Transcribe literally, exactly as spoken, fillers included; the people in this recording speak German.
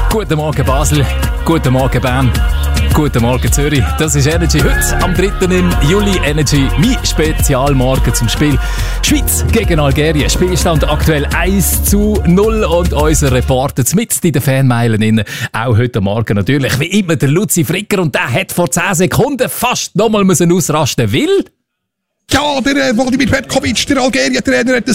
Guten Morgen Basel, guten Morgen Bern, guten Morgen Zürich. Das ist Energy heute am dritten Juli. Energy, mein Spezialmorgen zum Spiel Schweiz gegen Algerien. Spielstand aktuell eins zu null und unser Reporter mit in den Fanmeilen innen. Auch heute Morgen natürlich, wie immer, der Luzi Fricker. Und der hat vor zehn Sekunden fast nochmal ausrasten müssen, weil... Ja, der äh, Wladimir Petkovic, der Algerien-Trainer, hat ein